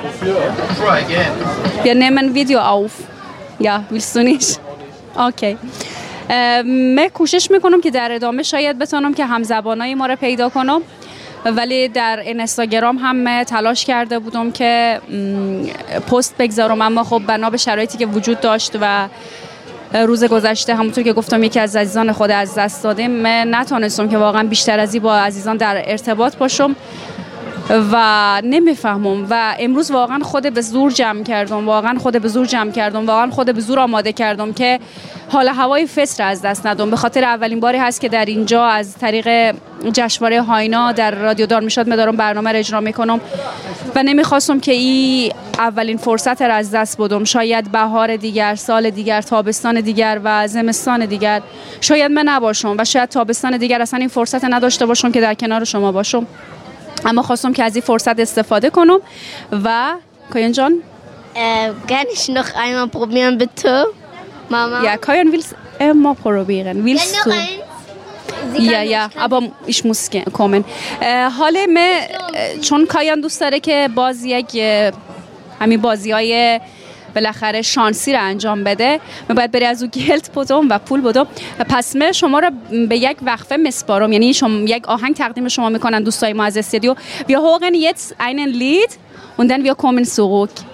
Wir nehmen Video auf. Ja, willst du nicht? اوکی. من کوشش میکنم که در ادامه شاید بتونم که همزبانای ما رو پیدا کنم، ولی در اینستاگرام هم تلاش کرده بودم که پست بگذارم، اما خب بنا به شرایطی که وجود داشت و روز گذشته همونطور که گفتم یکی از عزیزان خود از دست دادیم، من نتونستم که واقعا بیشتر از این با عزیزان در ارتباط باشم و نمیفهمم و امروز واقعا خود به زور جمع کردم، واقعا خود به زور آماده کردم که حال هوای فصل از دست ندم. به خاطر اولین باری هست که در اینجا از طریق جشنواره هاینا در رادیو دارمیشاد دارم برنامه را اجرا میکنم و نمیخواستم که این اولین فرصت را از دست بدم. شاید بهار دیگر، سال دیگر، تابستان دیگر و زمستان دیگر شاید من نباشم و شاید تابستان دیگر اصلا این فرصت نداشته باشم که در کنار شما باشم، اما خواستم که از این فرصت استفاده کنم. و Kajan John? Kann ich noch einmal probieren, bitte, Mama? Ja, Kajan will es immer probieren. Willst du? Ja, aber ich muss kommen. حالا چون کایان دوست داره که باز یک همین بازی‌های بالاخره شانسی رو انجام بده، من باید بری از او گلد بدم و پول بدم. پس من شما رو به یک وقفه مسپارم، یعنی یک آهنگ تقدیم شما میکنن دوستای ما از استودیو. Wir hören jetzt einen Lied und dann wir kommen zurück.